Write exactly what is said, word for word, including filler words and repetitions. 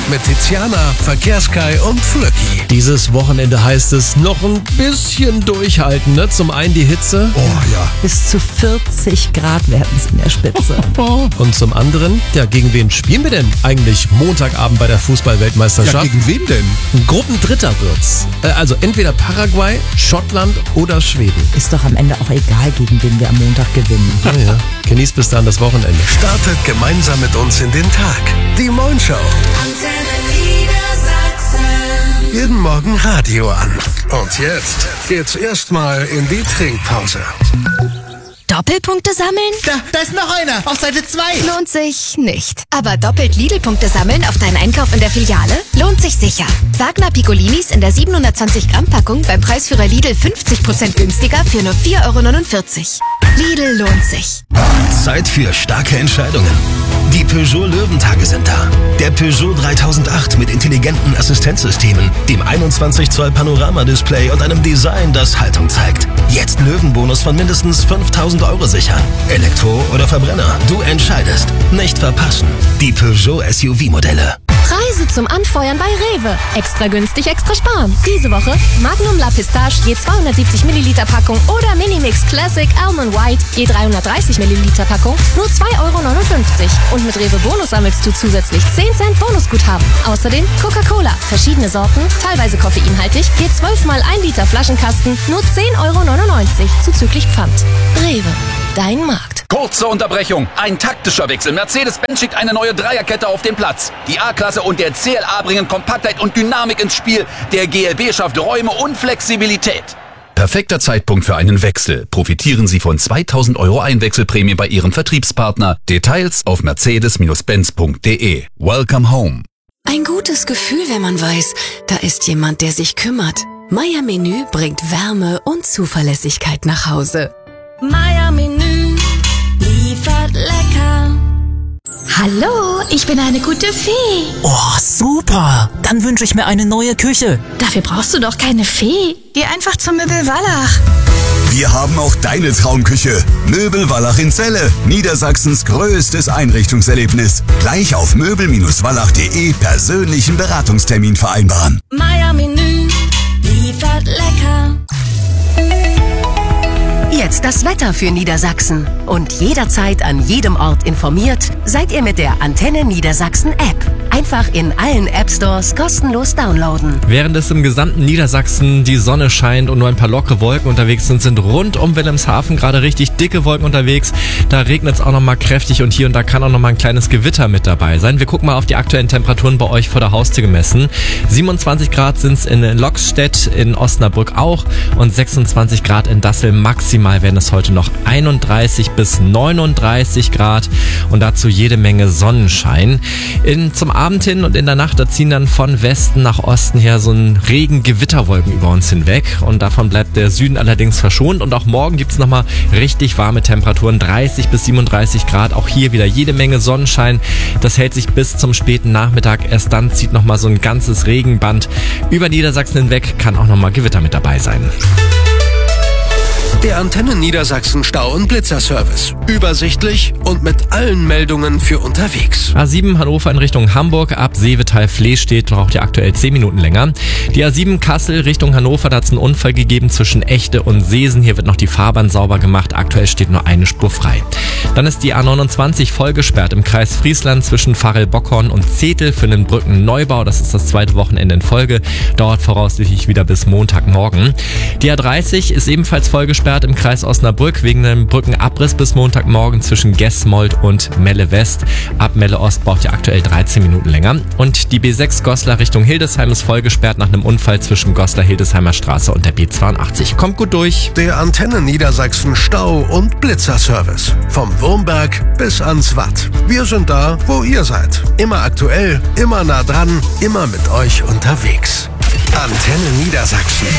mit Tiziana, Verkehrskai und Flöcki. Dieses Wochenende heißt es noch ein bisschen durchhalten, ne? Zum einen die Hitze. Oh ja. Bis zu vierzig Grad werden es in der Spitze. Und zum anderen, ja, gegen wen spielen wir denn eigentlich Montagabend bei der Ja, Fußball-Weltmeisterschaft? gegen wen denn? Gruppendritter wird's. Äh, Also entweder Paraguay, Schottland oder Schweden. Ist doch am Ende auch egal, gegen wen wir am Montag gewinnen. Naja, genießt bis dahin das Wochenende. Startet gemeinsam mit uns in den Tag. Die Moin Show. Jeden Morgen Radio an. Und jetzt geht's erstmal in die Trinkpause. Doppelpunkte sammeln? Da, da ist noch einer. Auf Seite zwei. Lohnt sich nicht. Aber doppelt Lidl-Punkte sammeln auf deinen Einkauf in der Filiale? Lohnt sich sicher. Wagner Piccolinis in der siebenhundertzwanzig Gramm Packung beim Preisführer Lidl fünfzig Prozent günstiger für nur vier Euro neunundvierzig. Lidl lohnt sich. Zeit für starke Entscheidungen. Die Peugeot Löwentage sind da. Der Peugeot dreitausendacht mit intelligenten Assistenzsystemen, dem einundzwanzig Zoll Panoramadisplay und einem Design, das Haltung zeigt. Jetzt Löwenbonus von mindestens fünftausend Euro sichern. Elektro oder Verbrenner, du entscheidest. Nicht verpassen. Die Peugeot S U V-Modelle. Preise zum Anfeuern bei Rewe. Extra günstig, extra sparen. Diese Woche Magnum La Pistache je zweihundertsiebzig Milliliter Packung oder Minimix Classic Almond White je dreihundertdreißig Milliliter Packung nur zwei Euro neunundfünfzig. Und mit Rewe Bonus sammelst du zusätzlich zehn Cent Bonusguthaben. Außerdem Coca-Cola, verschiedene Sorten, teilweise koffeinhaltig, je zwölf mal ein Liter Flaschenkasten, nur zehn Euro neunundneunzig zuzüglich Pfand. Rewe, dein Markt. Kurze Unterbrechung. Ein taktischer Wechsel. Mercedes-Benz schickt eine neue Dreierkette auf den Platz. Die A-Klasse und der C L A bringen Kompaktheit und Dynamik ins Spiel. Der G L B schafft Räume und Flexibilität. Perfekter Zeitpunkt für einen Wechsel. Profitieren Sie von zweitausend Euro Einwechselprämie bei Ihrem Vertriebspartner. Details auf mercedes Benz punkt de. Welcome home. Ein gutes Gefühl, wenn man weiß, da ist jemand, der sich kümmert. Meier Menü bringt Wärme und Zuverlässigkeit nach Hause. Meier Menü liefert lecker. Hallo, ich bin eine gute Fee. Oh, super. Dann wünsche ich mir eine neue Küche. Dafür brauchst du doch keine Fee. Geh einfach zum Möbel Wallach. Wir haben auch deine Traumküche. Möbel Wallach in Celle. Niedersachsens größtes Einrichtungserlebnis. Gleich auf möbel wallach punkt de persönlichen Beratungstermin vereinbaren. Meier Menü liefert lecker. Jetzt das Wetter für Niedersachsen. Und jederzeit an jedem Ort informiert, seid ihr mit der Antenne Niedersachsen App. Einfach in allen App Stores kostenlos downloaden. Während es im gesamten Niedersachsen die Sonne scheint und nur ein paar lockere Wolken unterwegs sind, sind rund um Wilhelmshaven gerade richtig dicke Wolken unterwegs. Da regnet es auch nochmal kräftig und hier und da kann auch nochmal ein kleines Gewitter mit dabei sein. Wir gucken mal auf die aktuellen Temperaturen bei euch vor der Haustür gemessen. siebenundzwanzig Grad sind es in Loxstedt, in Osnabrück auch und sechsundzwanzig Grad in Dassel. Maximal werden es heute noch einunddreißig bis neununddreißig Grad und dazu jede Menge Sonnenschein. In, zum Abend hin und in der Nacht, da ziehen dann von Westen nach Osten her so ein Regen-Gewitterwolken über uns hinweg und davon bleibt der Süden allerdings verschont und auch morgen gibt es nochmal richtig warme Temperaturen, dreißig bis siebenunddreißig Grad, auch hier wieder jede Menge Sonnenschein, das hält sich bis zum späten Nachmittag, erst dann zieht nochmal so ein ganzes Regenband über Niedersachsen hinweg, kann auch nochmal Gewitter mit dabei sein. Der Antenne Niedersachsen Stau- und Blitzerservice. Übersichtlich und mit allen Meldungen für unterwegs. A sieben Hannover in Richtung Hamburg ab Seevetal-Flehstedt braucht ihr aktuell zehn Minuten länger. Die A sieben Kassel Richtung Hannover, da hat es einen Unfall gegeben zwischen Echte und Seesen. Hier wird noch die Fahrbahn sauber gemacht. Aktuell steht nur eine Spur frei. Dann ist die A neunundzwanzig vollgesperrt im Kreis Friesland zwischen Varel-Bockhorn und Zetel für einen Brückenneubau. Das ist das zweite Wochenende in Folge. Dauert voraussichtlich wieder bis Montagmorgen. Die A dreißig ist ebenfalls vollgesperrt im Kreis Osnabrück wegen einem Brückenabriss bis Montagmorgen zwischen Gesmold und Melle West. Ab Melle Ost braucht ihr aktuell dreizehn Minuten länger. Und die B sechs Goslar Richtung Hildesheim ist vollgesperrt nach einem Unfall zwischen Goslar-Hildesheimer Straße und der B zweiundachtzig. Kommt gut durch. Der Antenne Niedersachsen Stau- und Blitzerservice. Vom Wurmberg bis ans Watt. Wir sind da, wo ihr seid. Immer aktuell, immer nah dran, immer mit euch unterwegs. Antenne Niedersachsen.